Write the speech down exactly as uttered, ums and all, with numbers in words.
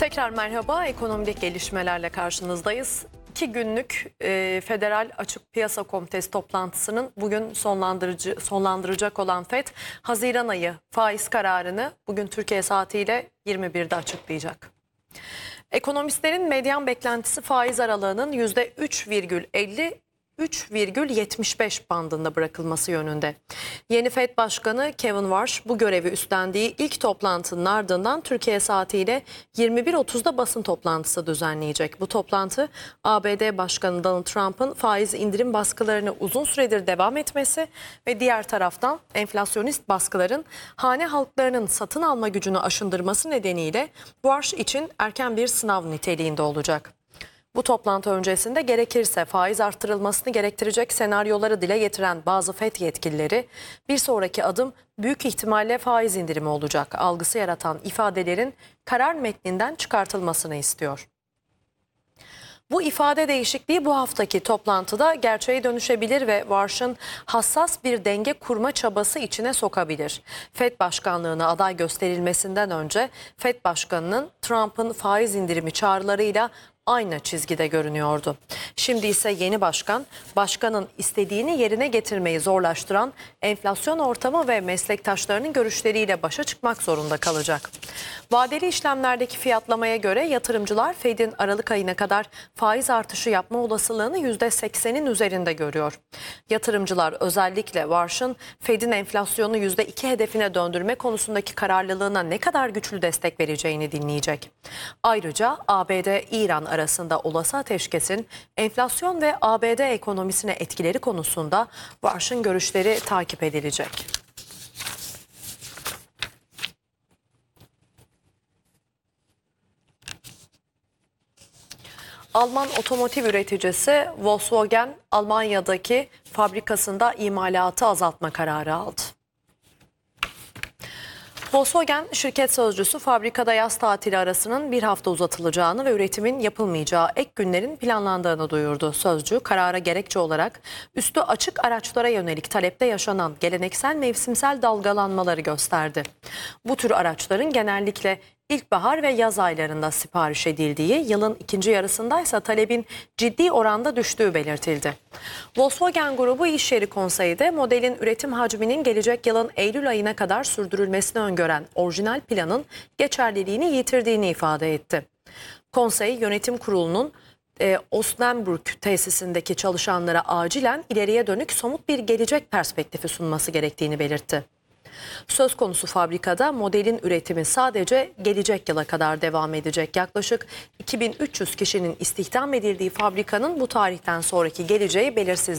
Tekrar merhaba, ekonomik gelişmelerle karşınızdayız. İki günlük e, Federal Açık Piyasa Komitesi toplantısının bugün sonlandırıcı, sonlandıracak olan F E D, Haziran ayı faiz kararını bugün Türkiye saatiyle yirmi birde açıklayacak. Ekonomistlerin medyan beklentisi faiz aralığının yüzde üç virgül elli üç virgül yetmiş beş bandında bırakılması yönünde. Yeni F E D Başkanı Kevin Warsh bu görevi üstlendiği ilk toplantının ardından Türkiye saatiyle yirmi bir otuzda basın toplantısı düzenleyecek. Bu toplantı A B D Başkanı Donald Trump'ın faiz indirim baskılarını uzun süredir devam etmesi ve diğer taraftan enflasyonist baskıların hane halklarının satın alma gücünü aşındırması nedeniyle Warsh için erken bir sınav niteliğinde olacak. Bu toplantı öncesinde gerekirse faiz artırılmasını gerektirecek senaryoları dile getiren bazı F E D yetkilileri bir sonraki adım büyük ihtimalle faiz indirimi olacak algısı yaratan ifadelerin karar metninden çıkartılmasını istiyor. Bu ifade değişikliği bu haftaki toplantıda gerçeğe dönüşebilir ve Warsh'ın hassas bir denge kurma çabası içine sokabilir. F E D başkanlığına aday gösterilmesinden önce F E D başkanının Trump'ın faiz indirimi çağrılarıyla aynı çizgide görünüyordu. Şimdi ise yeni başkan, başkanın istediğini yerine getirmeyi zorlaştıran enflasyon ortamı ve meslektaşlarının görüşleriyle başa çıkmak zorunda kalacak. Vadeli işlemlerdeki fiyatlamaya göre yatırımcılar F E D'in Aralık ayına kadar faiz artışı yapma olasılığını yüzde seksenin üzerinde görüyor. Yatırımcılar özellikle Warsh'ın F E D'in enflasyonu yüzde iki hedefine döndürme konusundaki kararlılığına ne kadar güçlü destek vereceğini dinleyecek. Ayrıca A B D-İran arasında olası ateşkesin enflasyon ve A B D ekonomisine etkileri konusunda Warsh'ın görüşleri takip edilecek. Alman otomotiv üreticisi Volkswagen, Almanya'daki fabrikasında imalatı azaltma kararı aldı. Volkswagen şirket sözcüsü fabrikada yaz tatili arasının bir hafta uzatılacağını ve üretimin yapılmayacağı ek günlerin planlandığını duyurdu. Sözcü karara gerekçe olarak üstü açık araçlara yönelik talepte yaşanan geleneksel mevsimsel dalgalanmaları gösterdi. Bu tür araçların genellikle İlkbahar ve yaz aylarında sipariş edildiği, yılın ikinci yarısındaysa talebin ciddi oranda düştüğü belirtildi. Volkswagen Grubu İş Yeri Konseyi de modelin üretim hacminin gelecek yılın Eylül ayına kadar sürdürülmesini öngören orijinal planın geçerliliğini yitirdiğini ifade etti. Konsey yönetim kurulunun e, Osnabrück tesisindeki çalışanlara acilen ileriye dönük somut bir gelecek perspektifi sunması gerektiğini belirtti. Söz konusu fabrikada modelin üretimi sadece gelecek yıla kadar devam edecek. Yaklaşık iki bin üç yüz kişinin istihdam edildiği fabrikanın bu tarihten sonraki geleceği belirsiz.